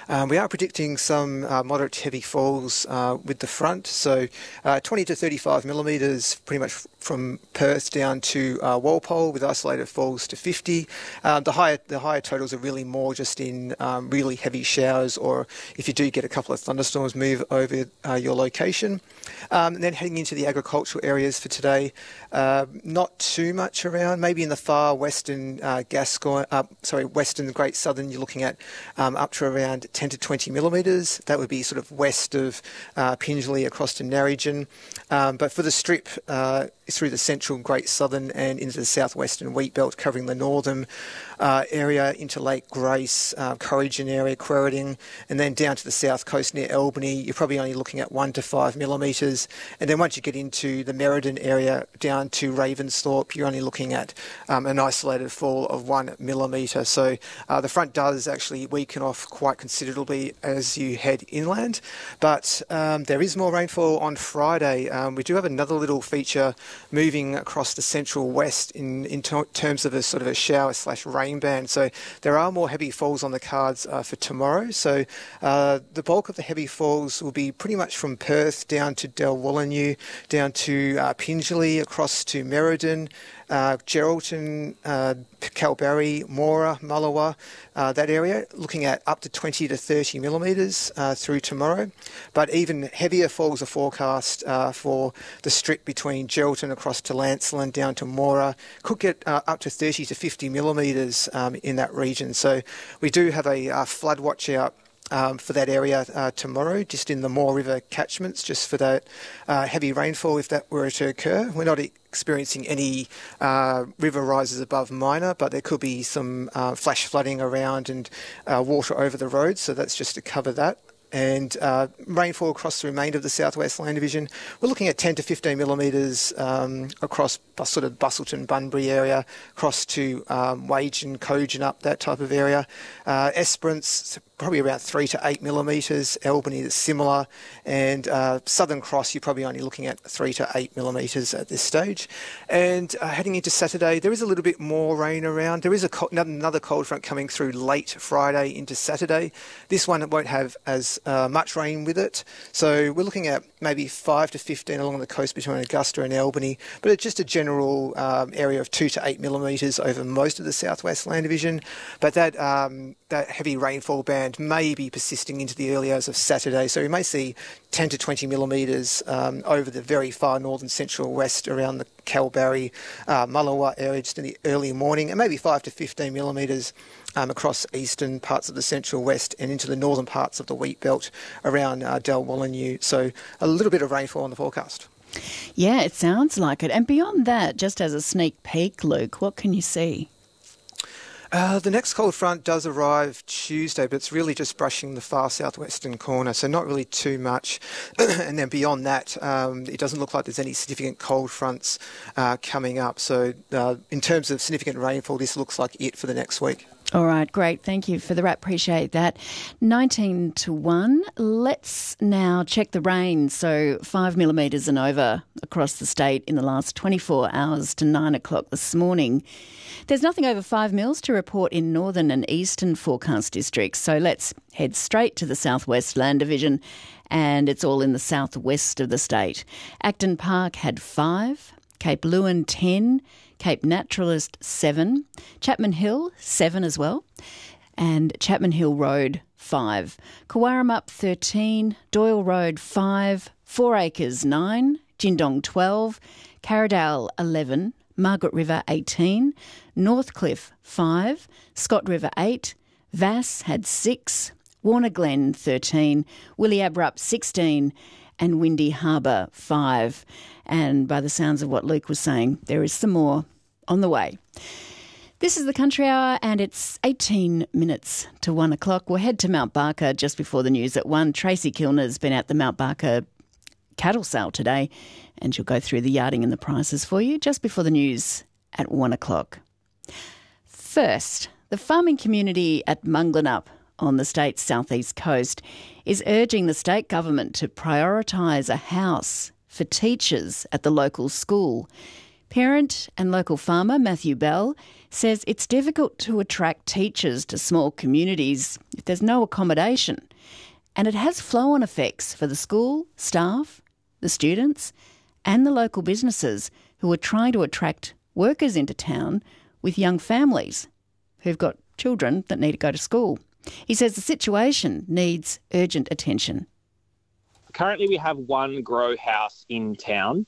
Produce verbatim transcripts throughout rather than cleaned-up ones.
Um, we are predicting some uh, moderate to heavy falls uh, with the front, so uh, twenty to thirty-five millimetres pretty much from Perth down to uh, Walpole, with isolated falls to fifty. Um, the higher the higher totals are really more just in um, really heavy showers, or if you do get a couple of thunderstorms move over uh, your location. Um, and then heading into the agricultural areas for today, uh, not too much around. Maybe in the far western uh, Gascoyne, uh, sorry, western Great Southern, you're looking at um, up to around ten to twenty millimetres. That would be sort of west of uh, Pingelly across to Narrogin. Um, but for the strip, uh, through the central Great Southern and into the southwestern wheat belt, covering the northern uh, area into Lake Grace, uh, Corrigin area, Quairading, and then down to the south coast near Albany, you're probably only looking at one to five millimetres. And then once you get into the Merredin area down to Ravensthorpe, you're only looking at um, an isolated fall of one millimetre. So uh, the front does actually weaken off quite considerably as you head inland. But um, there is more rainfall on Friday. Um, we do have another little feature moving across the central west in, in t- terms of a sort of a shower slash rain band. So there are more heavy falls on the cards uh, for tomorrow. So uh, the bulk of the heavy falls will be pretty much from Perth down to Dalwallinu, down to uh, Pingelly, across to Merredin, uh, Geraldton, uh, Kalbarri, Mora, Mullawa, uh, that area, looking at up to twenty to thirty millimetres uh, through tomorrow. But even heavier falls are forecast uh, for the strip between Geraldton across to Lancelin down to Mora. Could get uh, up to thirty to fifty millimetres um, in that region. So we do have a uh, flood watch out Um, for that area uh, tomorrow, just in the Moore River catchments, just for that uh, heavy rainfall if that were to occur. We're not experiencing any uh, river rises above minor, but there could be some uh, flash flooding around and uh, water over the roads, so that's just to cover that. And uh, rainfall across the remainder of the Southwest Land Division, we're looking at ten to fifteen millimetres um, across bus, sort of Busselton, Bunbury area, across to um, Wagen, Cogen up, that type of area. Uh, Esperance, probably around three to eight millimetres. Albany is similar. And uh, Southern Cross, you're probably only looking at three to eight millimetres at this stage. And uh, heading into Saturday, there is a little bit more rain around. There is a co- another cold front coming through late Friday into Saturday. This one won't have as uh, much rain with it. So we're looking at maybe five to fifteen along the coast between Augusta and Albany, but it's just a general um, area of two to eight millimetres over most of the Southwest Land Division. But that um, that heavy rainfall band may be persisting into the early hours of Saturday, so we may see ten to twenty millimetres um, over the very far northern central west around the Kalbarri, uh, Mullawa area just in the early morning, and maybe five to fifteen millimetres um, across eastern parts of the central west and into the northern parts of the wheat belt around uh, Dalwallinu. So a little bit of rainfall on the forecast. Yeah, it sounds like it. And beyond that, just as a sneak peek, Luke, what can you see? Uh, the next cold front does arrive Tuesday, but it's really just brushing the far southwestern corner, so not really too much. And then beyond that, um, it doesn't look like there's any significant cold fronts uh, coming up. So uh, in terms of significant rainfall, this looks like it for the next week. All right, great. Thank you for the wrap. Appreciate that. nineteen to one. Let's now check the rain. So five millimetres and over across the state in the last twenty-four hours to nine o'clock this morning. There's nothing over five mils to report in northern and eastern forecast districts. So let's head straight to the Southwest Land Division, and it's all in the southwest of the state. Acton Park had five, Cape Leeuwin ten, Cape Naturalist seven, Chapman Hill seven as well, and Chapman Hill Road five, Cowarum thirteen, Doyle Road five, Four Acres nine, Jindong twelve, Carradale eleven, Margaret River eighteen, Northcliffe five, Scott River eight, Vass had six, Warner Glen thirteen, Williabrup sixteen, and Windy Harbour five. And by the sounds of what Luke was saying, there is some more on the way. This is the Country Hour, and it's eighteen minutes to one o'clock. We'll head to Mount Barker just before the news at one. Tracy Kilner's been at the Mount Barker cattle sale today, and she'll go through the yarding and the prices for you just before the news at one o'clock. First, the farming community at Munglanup on the state's southeast coast is urging the state government to prioritise a house for teachers at the local school Parent and local farmer Matthew Bell says it's difficult to attract teachers to small communities if there's no accommodation, and it has flow-on effects for the school, staff, the students and the local businesses who are trying to attract workers into town with young families who've got children that need to go to school. He says the situation needs urgent attention. Currently we have one grow house in town.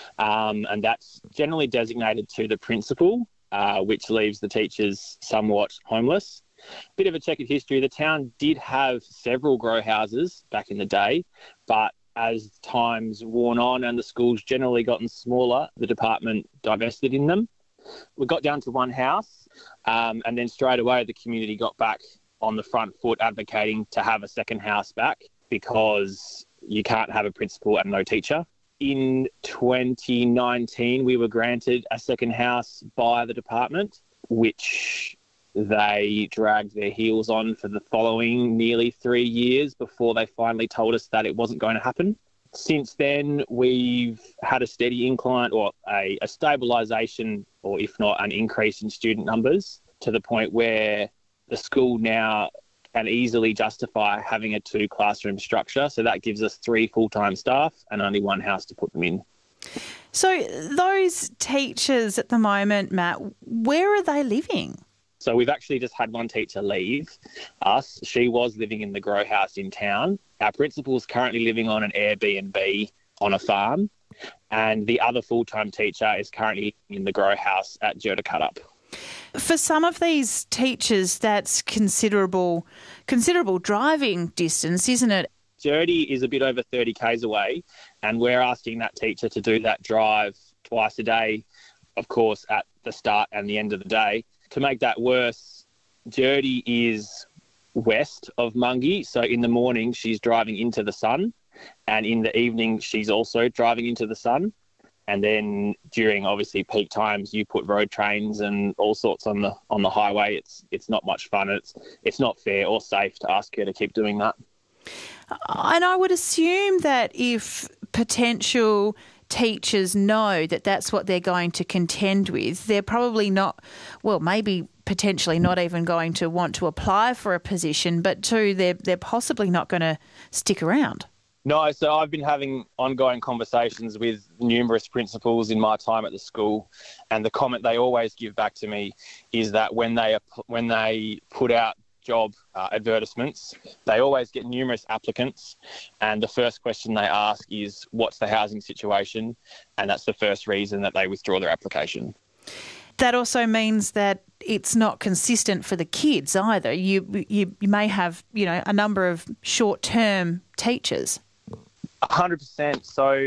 Um, and that's generally designated to the principal, uh, which leaves the teachers somewhat homeless. Bit of a checkered history. The town did have several grow houses back in the day, but as time's worn on and the school's generally gotten smaller, the department divested in them. We got down to one house, um, and then straight away the community got back on the front foot advocating to have a second house back because you can't have a principal and no teacher. In twenty nineteen, we were granted a second house by the department, which they dragged their heels on for the following nearly three years before they finally told us that it wasn't going to happen. Since then, we've had a steady incline or a, a stabilisation, or if not an increase in student numbers, to the point where the school now can easily justify having a two classroom structure. So that gives us three full-time staff and only one house to put them in. So those teachers at the moment, Matt, where are they living? So we've actually just had one teacher leave us. She was living in the grow house in town. Our principal is currently living on an Airbnb on a farm. And the other full-time teacher is currently in the grow house at Jurdacutup. For some of these teachers, that's considerable considerable driving distance, isn't it? Jurdy is a bit over thirty kays away, and we're asking that teacher to do that drive twice a day, of course, at the start and the end of the day. To make that worse, Jurdy is west of Mungie, so in the morning she's driving into the sun, and in the evening she's also driving into the sun. And then during obviously peak times, you put road trains and all sorts on the on the highway. It's it's not much fun. It's it's not fair or safe to ask her to keep doing that. And I would assume that if potential teachers know that that's what they're going to contend with, they're probably not, well, maybe potentially not even going to want to apply for a position, but two, they're they're possibly not going to stick around. No, so I've been having ongoing conversations with numerous principals in my time at the school, and the comment they always give back to me is that when they when they put out job uh, advertisements, they always get numerous applicants, and the first question they ask is, what's the housing situation? And that's the first reason that they withdraw their application. That also means that it's not consistent for the kids either. You you, you may have, you know, a number of short-term teachers. one hundred percent. So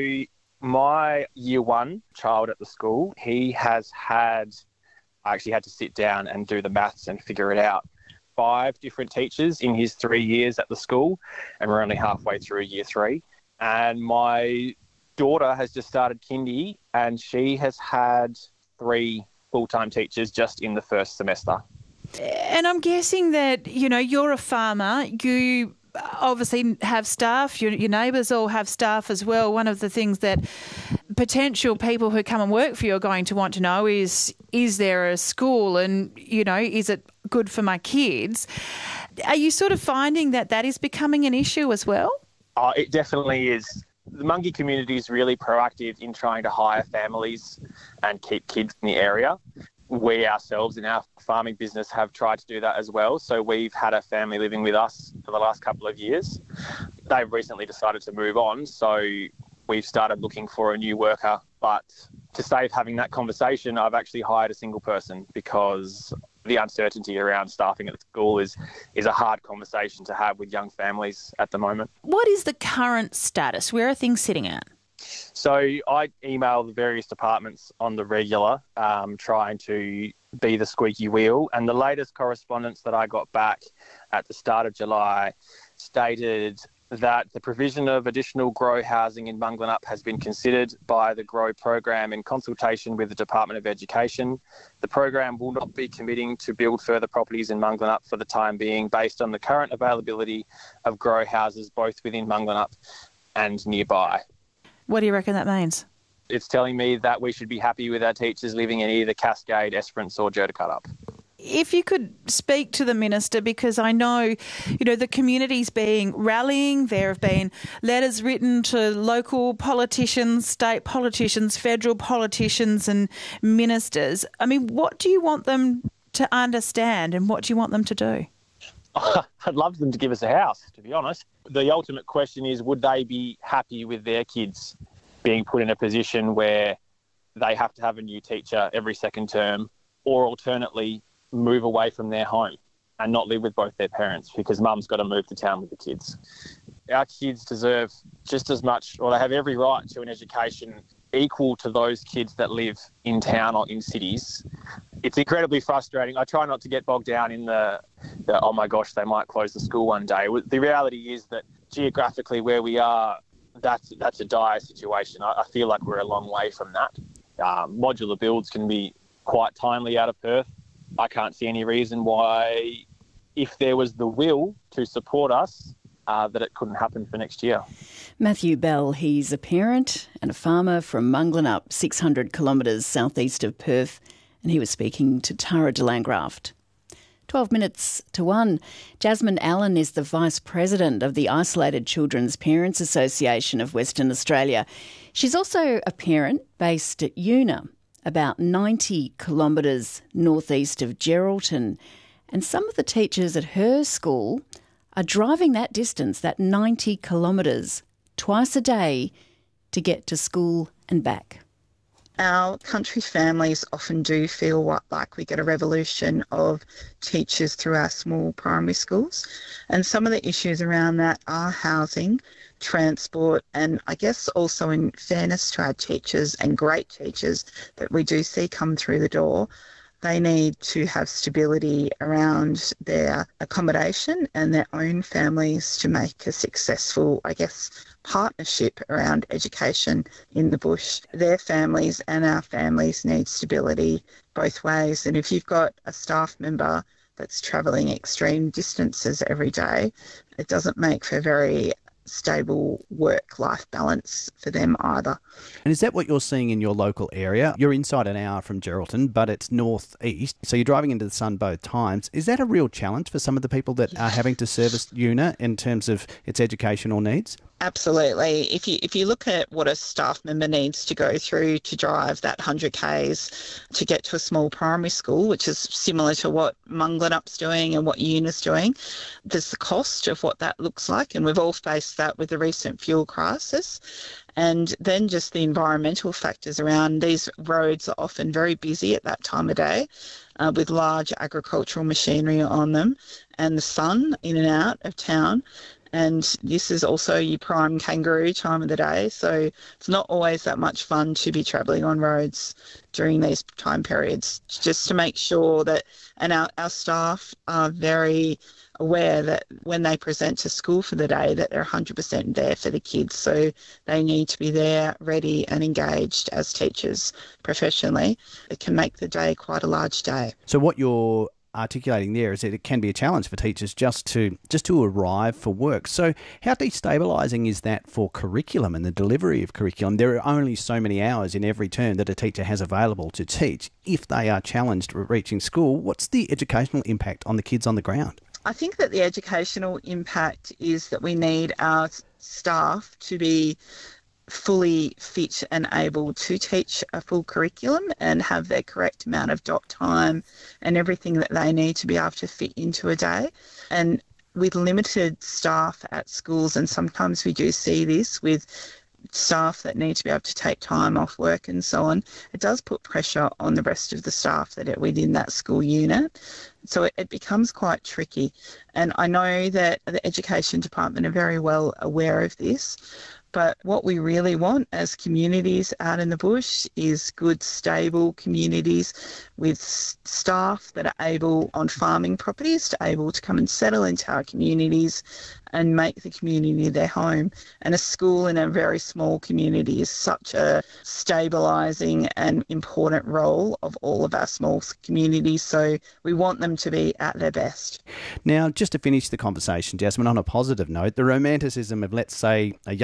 my year one child at the school, he has had, I actually had to sit down and do the maths and figure it out, five different teachers in his three years at the school, and we're only halfway through year three. And my daughter has just started kindy, and she has had three full-time teachers just in the first semester. And I'm guessing that, you know, you're a farmer, you obviously have staff, your, your neighbours all have staff as well. One of the things that potential people who come and work for you are going to want to know is, is there a school, and, you know, is it good for my kids? Are you sort of finding that that is becoming an issue as well? Oh, it definitely is. The Mungie community is really proactive in trying to hire families and keep kids in the area. We ourselves in our farming business have tried to do that as well. So we've had a family living with us for the last couple of years. They've recently decided to move on, so we've started looking for a new worker. But to save having that conversation, I've actually hired a single person because the uncertainty around staffing at the school is, is a hard conversation to have with young families at the moment. What is the current status? Where are things sitting at? So I email the various departments on the regular, um, trying to be the squeaky wheel. And the latest correspondence that I got back at the start of July stated that the provision of additional grow housing in Munglanup has been considered by the GROW program in consultation with the Department of Education. The program will not be committing to build further properties in Munglanup for the time being, based on the current availability of grow houses both within Munglanup and nearby. What do you reckon that means? It's telling me that we should be happy with our teachers living in either Cascade, Esperance or Jurdacutup. If you could speak to the Minister, because I know, you know, the community's been rallying. There have been letters written to local politicians, state politicians, federal politicians and ministers. I mean, what do you want them to understand and what do you want them to do? I'd love them to give us a house, to be honest. The ultimate question is, would they be happy with their kids being put in a position where they have to have a new teacher every second term, or alternately move away from their home and not live with both their parents because mum's got to move to town with the kids? Our kids deserve just as much, or they have every right to an education equal to those kids that live in town or in cities. It's incredibly frustrating. I try not to get bogged down in the, the, oh my gosh, they might close the school one day. The reality is that geographically where we are, that's that's a dire situation. I, I feel like we're a long way from that. Um, modular builds can be quite timely out of Perth. I can't see any reason why, if there was the will to support us, uh, that it couldn't happen for next year. Matthew Bell, he's a parent and a farmer from Munglanup, six hundred kilometres southeast of Perth, and he was speaking to Tara de Landgraft. twelve minutes to one. Jasmine Allen is the Vice President of the Isolated Children's Parents Association of Western Australia. She's also a parent based at Una, about ninety kilometres northeast of Geraldton. And some of the teachers at her school are driving that distance, that ninety kilometres, twice a day to get to school and back. Our country families often do feel like we get a revolution of teachers through our small primary schools. And some of the issues around that are housing, transport, and I guess also in fairness to our teachers and great teachers that we do see come through the door, they need to have stability around their accommodation and their own families to make a successful, I guess, partnership around education in the bush. Their families and our families need stability both ways. And if you've got a staff member that's travelling extreme distances every day, it doesn't make for very stable work-life balance for them either. And is that what you're seeing in your local area? You're inside an hour from Geraldton, but it's northeast, so you're driving into the sun both times. Is that a real challenge for some of the people that are having to service Una in terms of its educational needs? Absolutely. If you if you look at what a staff member needs to go through to drive that one hundred kays to get to a small primary school, which is similar to what Munglanup's doing and what Una's doing, there's the cost of what that looks like, and we've all faced that with the recent fuel crisis. And then just the environmental factors around these roads are often very busy at that time of day uh, with large agricultural machinery on them and the sun in and out of town. And this is also your prime kangaroo time of the day. So it's not always that much fun to be travelling on roads during these time periods, just to make sure that, and our, our staff are very aware that when they present to school for the day that they're one hundred percent there for the kids. So they need to be there, ready and engaged as teachers professionally. It can make the day quite a large day. So what you're articulating there is that it can be a challenge for teachers just to just to arrive for work. So how destabilising is that for curriculum and the delivery of curriculum? There are only so many hours in every term that a teacher has available to teach. If they are challenged reaching school, what's the educational impact on the kids on the ground? I think that the educational impact is that we need our staff to be fully fit and able to teach a full curriculum and have their correct amount of dot time and everything that they need to be able to fit into a day. And with limited staff at schools, and sometimes we do see this with staff that need to be able to take time off work and so on, it does put pressure on the rest of the staff that are within that school unit. So it, it becomes quite tricky. And I know that the Education Department are very well aware of this. But what we really want as communities out in the bush is good, stable communities with staff that are able on farming properties to able to come and settle into our communities and make the community their home. And a school in a very small community is such a stabilising and important role of all of our small communities. So we want them to be at their best. Now, just to finish the conversation, Jasmine, on a positive note, the romanticism of, let's say, a young graduate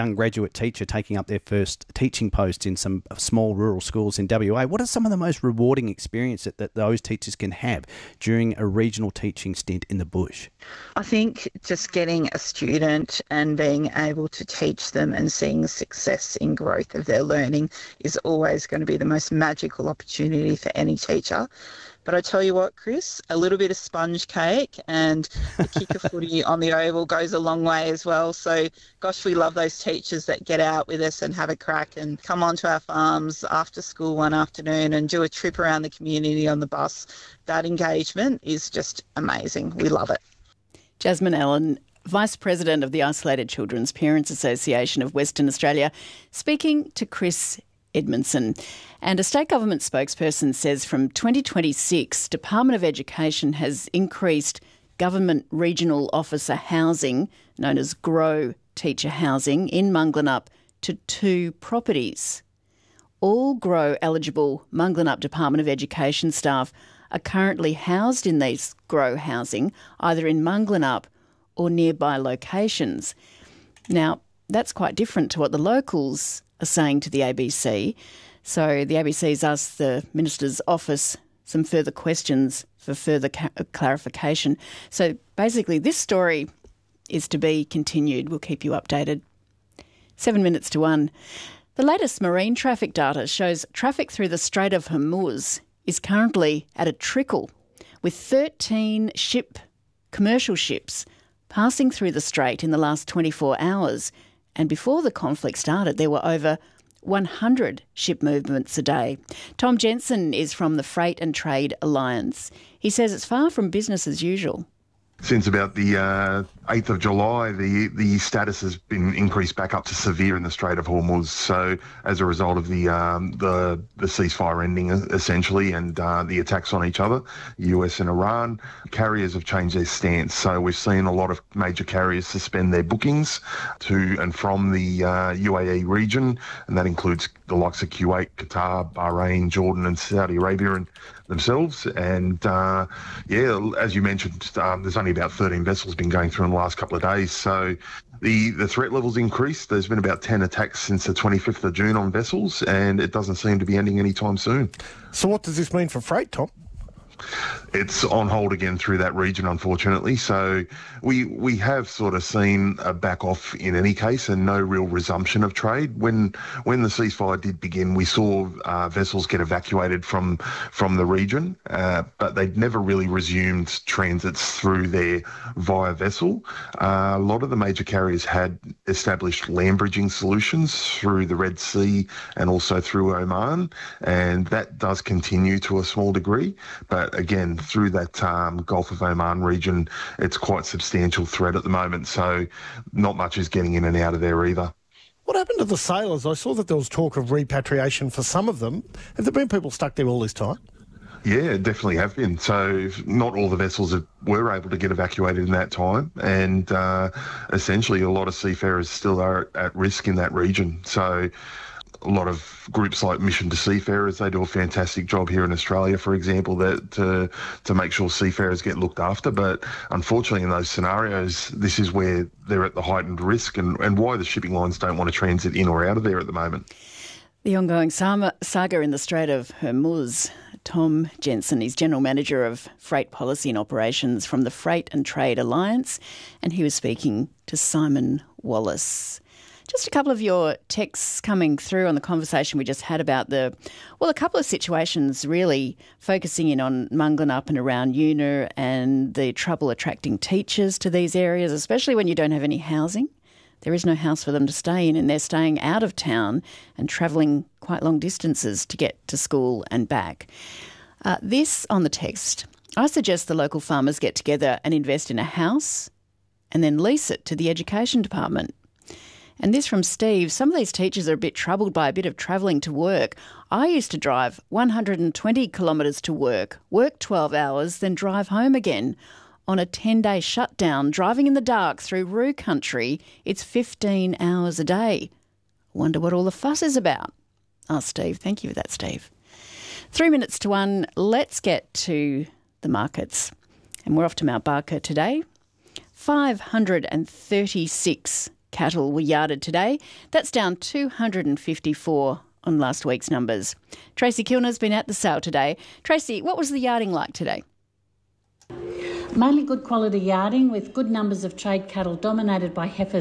graduate teacher taking up their first teaching post in some small rural schools in W A. What are some of the most rewarding experiences that, that those teachers can have during a regional teaching stint in the bush? I think just getting a student and being able to teach them and seeing success in growth of their learning is always going to be the most magical opportunity for any teacher. But I tell you what, Chris, a little bit of sponge cake and the kick of footy on the oval goes a long way as well. So, gosh, we love those teachers that get out with us and have a crack and come onto our farms after school one afternoon and do a trip around the community on the bus. That engagement is just amazing. We love it. Jasmine Allen, Vice President of the Isolated Children's Parents Association of Western Australia, speaking to Chris Edmondson. And a state government spokesperson says from twenty twenty-six, Department of Education has increased government regional officer housing, known as GROW teacher housing, in Manglanup to two properties. All GROW eligible Manglanup Department of Education staff are currently housed in these GROW housing, either in Manglanup or nearby locations. Now, that's quite different to what the locals are saying to the A B C. So the A B C's asked the Minister's office some further questions for further ca- clarification. So basically this story is to be continued. We'll keep you updated. Seven minutes to one. The latest marine traffic data shows traffic through the Strait of Hormuz is currently at a trickle, with thirteen ship, commercial ships passing through the strait in the last twenty-four hours. And before the conflict started, there were over one hundred ship movements a day. Tom Jensen is from the Freight and Trade Alliance. He says it's far from business as usual. Since about the uh, eighth of July, the the status has been increased back up to severe in the Strait of Hormuz. So as a result of the um, the, the ceasefire ending, essentially, and uh, the attacks on each other, the U S and Iran, carriers have changed their stance. So we've seen a lot of major carriers suspend their bookings to and from the uh, U A E region, and that includes the likes of Kuwait, Qatar, Bahrain, Jordan and Saudi Arabia and themselves. And uh, yeah, as you mentioned, um, there's only about thirteen vessels been going through in the last couple of days. So the, the threat level's increased. There's been about ten attacks since the twenty-fifth of June on vessels, and it doesn't seem to be ending anytime soon. So what does this mean for freight, Tom? It's on hold again through that region, unfortunately. So we we have sort of seen a back off in any case and no real resumption of trade. When when the ceasefire did begin, we saw uh, vessels get evacuated from from the region, uh, but they'd never really resumed transits through there via vessel. Uh, a lot of the major carriers had established land bridging solutions through the Red Sea and also through Oman, and that does continue to a small degree. But again, through that um, Gulf of Oman region, it's quite substantial threat at the moment, so not much is getting in and out of there either. What happened to the sailors? I saw that there was talk of repatriation for some of them. Have there been people stuck there all this time? Yeah, definitely have been. So not all the vessels have, were able to get evacuated in that time, and uh, essentially a lot of seafarers still are at risk in that region. So a lot of groups like Mission to Seafarers, they do a fantastic job here in Australia, for example, that to to make sure seafarers get looked after. But unfortunately, in those scenarios, this is where they're at the heightened risk, and, and why the shipping lines don't want to transit in or out of there at the moment. The ongoing saga in the Strait of Hormuz. Tom Jensen is General Manager of Freight Policy and Operations from the Freight and Trade Alliance, and he was speaking to Simon Wallace. Just a couple of your texts coming through on the conversation we just had about the, well, a couple of situations really focusing in on Manglanup and around Una and the trouble attracting teachers to these areas, especially when you don't have any housing. There is no house for them to stay in, and they're staying out of town and travelling quite long distances to get to school and back. Uh, this on the text, I suggest the local farmers get together and invest in a house and then lease it to the education department. And this from Steve, some of these teachers are a bit troubled by a bit of travelling to work. I used to drive one hundred twenty kilometres to work, work twelve hours, then drive home again. On a ten-day shutdown, driving in the dark through Roo country, it's fifteen hours a day. Wonder what all the fuss is about. Oh, Steve, thank you for that, Steve. Three minutes to one, let's get to the markets. And we're off to Mount Barker today. five hundred thirty-six cattle were yarded today. That's down two hundred fifty-four on last week's numbers. Tracy Kilner's been at the sale today. Tracy, what was the yarding like today? Mainly good quality yarding with good numbers of trade cattle dominated by heifers.